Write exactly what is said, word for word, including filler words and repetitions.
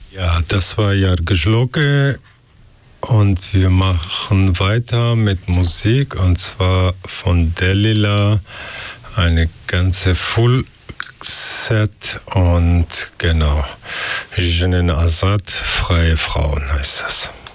Ja, das war Jargejloke und wir machen weiter mit Musik und zwar von Delila eine ganze Full Set und genau, Jenen Azad, freie Frauen heißt das.